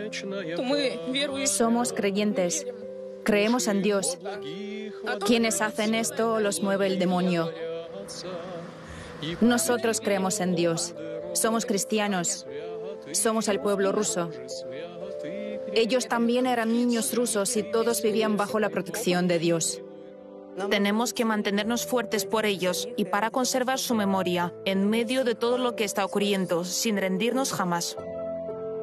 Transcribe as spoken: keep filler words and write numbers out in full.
Somos creyentes. Creemos en Dios. Quienes hacen esto los mueve el demonio. Nosotros creemos en Dios. Somos cristianos. Somos el pueblo ruso. Ellos también eran niños rusos y todos vivían bajo la protección de Dios. Tenemos que mantenernos fuertes por ellos y para conservar su memoria en medio de todo lo que está ocurriendo, sin rendirnos jamás.